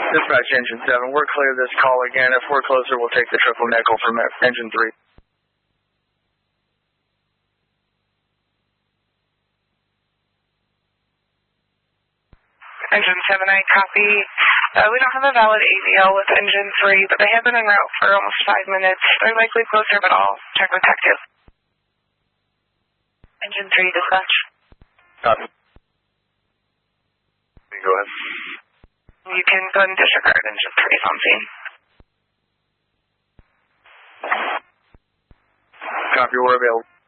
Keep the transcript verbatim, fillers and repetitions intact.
Dispatch Engine seven, we're clear this call again. If we're closer, we'll take the triple nickel from Engine three. Engine seven, I copy. Uh, we don't have a valid A V L with Engine three, but they have been en route for almost five minutes. They're likely closer, but I'll check with Tech two. Engine three, dispatch. Copy. Go ahead. You can go ahead and disregard Engine three is on scene. Copy, we're available.